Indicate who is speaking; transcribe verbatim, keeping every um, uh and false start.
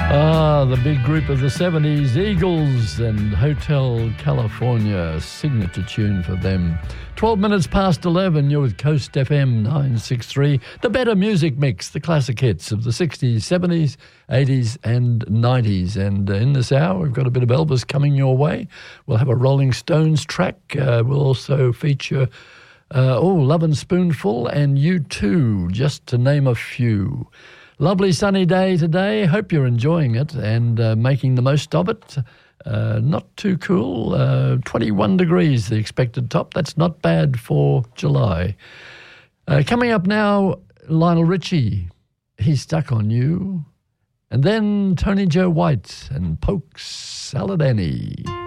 Speaker 1: Ah, the big group of the seventies, Eagles and Hotel California, signature tune for them. twelve minutes past eleven, you're with Coast F M nine sixty-three, the better music mix, the classic hits of the sixties, seventies, eighties and nineties. And uh, in this hour, we've got a bit of Elvis coming your way. We'll have a Rolling Stones track. Uh, we'll also feature, uh, oh, Love and Spoonful and U two, just to name a few. Lovely sunny day today. Hope you're enjoying it and uh, making the most of it. Uh, not too cool. Uh, twenty-one degrees, the expected top. That's not bad for July. Uh, coming up now, Lionel Richie. He's Stuck on You. And then Tony Joe White and Pokes Salad Annie.